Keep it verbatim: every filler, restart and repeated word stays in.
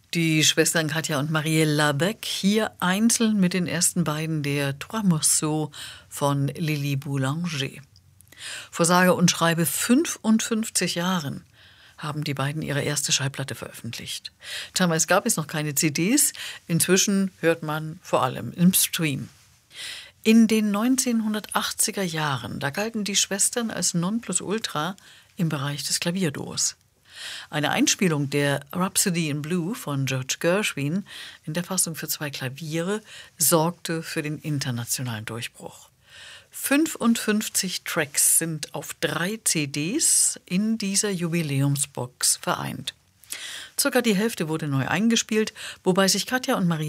Die Schwestern Katja und Marielle Labec, hier einzeln mit den ersten beiden der Trois Morceaux von Lily Boulanger. Vor sage und schreibe fünfundfünfzig Jahren haben die beiden ihre erste Schallplatte veröffentlicht. Damals gab es noch keine C Ds, inzwischen hört man vor allem im Stream. In den neunzehnhundertachtziger Jahren, da galten die Schwestern als Nonplusultra im Bereich des Klavierduos. Eine Einspielung der Rhapsody in Blue von George Gershwin in der Fassung für zwei Klaviere sorgte für den internationalen Durchbruch. fünfundfünfzig Tracks sind auf drei C Ds in dieser Jubiläumsbox vereint. Circa die Hälfte wurde neu eingespielt, wobei sich Katja und Marielle